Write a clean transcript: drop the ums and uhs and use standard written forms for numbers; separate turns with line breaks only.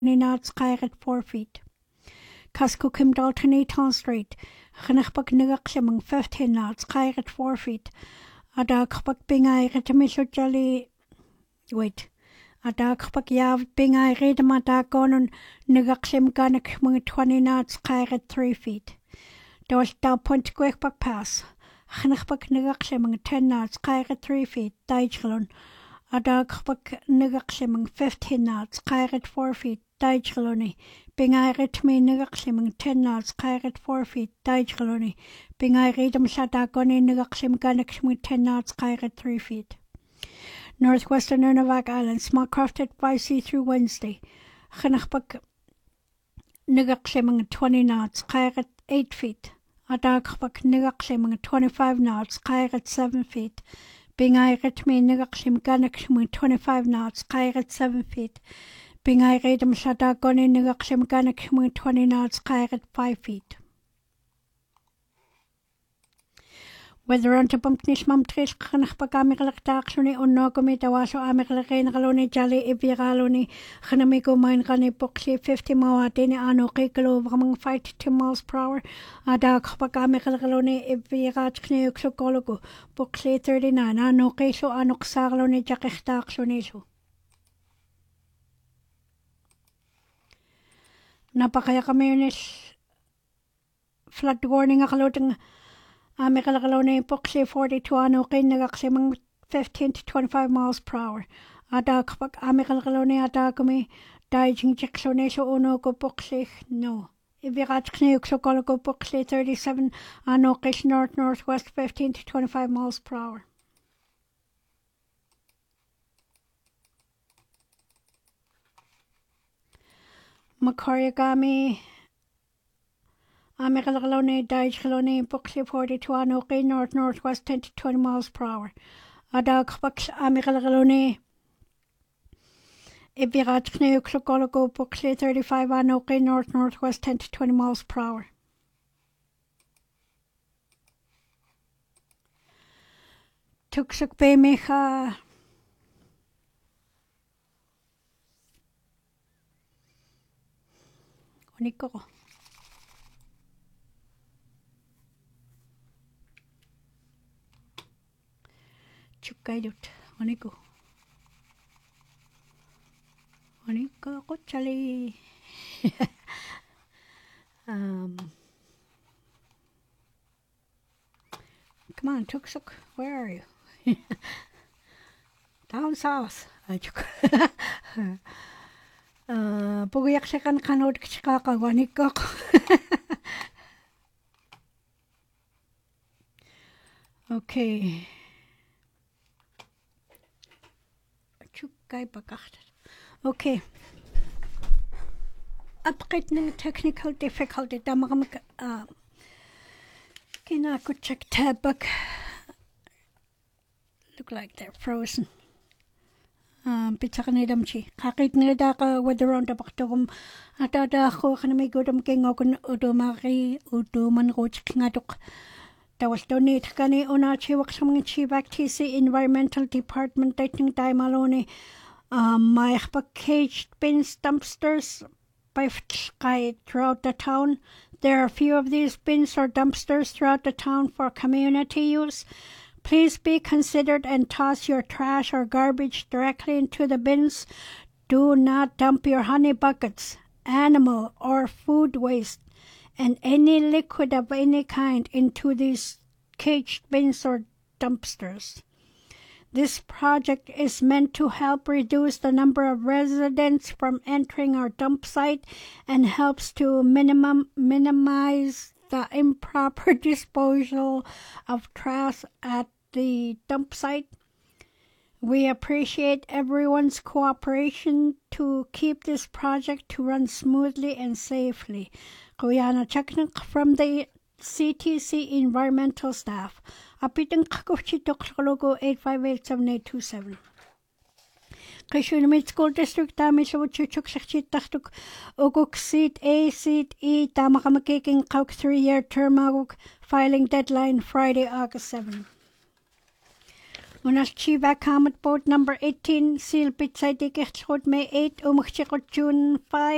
knots at 4 feet. Casco Kim Dalton Eton Street, Chenachbak Nigakshimung 15 knots, at 4 feet. Adakbak Bingai Retamisho Jolly. Wait. Adakbak Yav Bingai Redamadagon Nigakshim Ganak 20 knots, at 3 feet. Dosh Dal Point Gwekbak Pass, Chenachbak Nigakshimung 10 knots, at 3 feet. Daijlon. Adakbak Nigakshimung 15 knots, at 4 feet. Daijloni. Bingai Ritmi Nigakshimung 10 knots, at 4 feet. Daijloni. Bingai Redam Shadagoni Nigakshim Ganakshim 10 knots, at 3 feet. Northwestern Nunavak Island, Smallcraft at 5C through Wednesday. Chenachbak Nigakshimung 20 knots, at 8 feet. Adakbak Nigakshimung 25 knots, at 7 feet. Bingai Ritmi Nigakshim Ganakshim 25 knots, at 7 feet. Bingai Redam Shadagoni Nigakshim Ganakshim 20 knots, at 5 feet. Weather on to Bumpnish Mumtrish Kanachbagamikalaktakshuni Unogomi Dawasho Amikalain Galoni Jali Iviraloni Hanamigo Mine Gani Bukli 50 Moadini Ano Kikalo among 5 to 2 miles per hour. Adak Bagamikalaloni Ivirachni Uxokologo Bukli 39 Ano Kisho Anoxarloni Jakishtakshonisho. Napakaya Communish flood warning akaloting Amikalakaloni Buxi 42 ano Nagaksimang 15 to 25 miles per hour. Adakbak Amikalakaloni Adagami Daijing Jacksonesho Uno go Buxi no. Ivirachni Uxokologo Buxi 37 ano Kish northwest 15 to 25 miles per hour. Makoriagami Amikalakaloni Daijkaloni Buxi 42 ano northwest 10 to 20 miles per hour. Adakbak Amikalakaloni Ivirachni Uxokologo Buxi 35 ano northwest 10 to 20 miles per hour. Tuksuk Bay Mecha Oniko Chukaidut Oniko Kochali Come on, Tuksuk, where are you? Down south. Puguyak sekan kanod kchikaka wanikok. Okay. Chukay pakacht. Okay. Upgrading technical difficulty. Damagam Kinakuchak tabak. Look like they're frozen. Pitsakanidamchi. Kakit nida ka weather on the baktogum. Atada ko kanamigudam king okun udomari udoman roach kingaduk. That was donated Gani Unachi Waxamang Chivak TC Environmental Department dating Daimaloni. My caged bins dumpsters by sky throughout the town. There are a few of these bins or dumpsters throughout the town for community use. Please be considerate and toss your trash or garbage directly into the bins. Do not dump your honey buckets, animal or food waste, and any liquid of any kind into these caged bins or dumpsters. This project is meant to help reduce the number of residents from entering our dump site and helps to minimize the improper disposal of trash at the dump site. We appreciate everyone's cooperation to keep this project to run smoothly and safely. Kuyana Chaknak from the CTC environmental staff. Apitang Kakuchitok logo 8587827. Kishunamid School District Damish Chuchuk Shachit Tachtuk Oguk Seat A Seat E Tamakamaking Kauk 3-year term Aguk filing deadline Friday, August 7. Unas Chivak Hamat Boat number 18 Seal Bitsai Dikich May 8 June 5